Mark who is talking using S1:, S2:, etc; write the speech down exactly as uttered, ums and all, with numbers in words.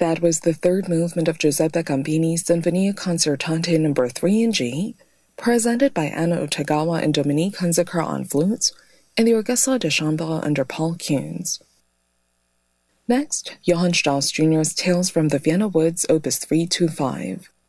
S1: That was the third movement of Giuseppe Gambini's Sinfonia Concertante number three in G, presented by Anna Otagawa and Dominique Hunziker on flutes, and the Orchestre de Chambre under Paul Kuhns. Next, Johann Strauss Junior's Tales from the Vienna Woods, Opus three twenty-five.